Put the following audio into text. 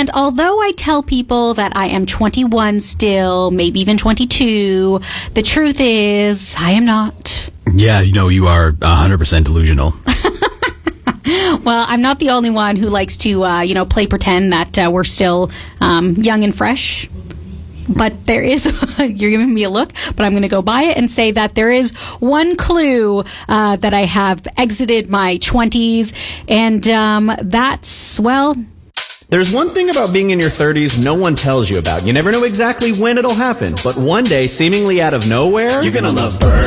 And although I tell people that I am 21 still, maybe even 22, the truth is I am not. Yeah, you are 100% delusional. Well, I'm not the only one who likes to, play pretend that we're still young and fresh. But there is, you're giving me a look, but I'm going to go by it and say that there is one clue that I have exited my 20s. And that's, well... There's one thing about being in your 30s no one tells you about. You never know exactly when it'll happen. But one day, seemingly out of nowhere, you're gonna love Bernie.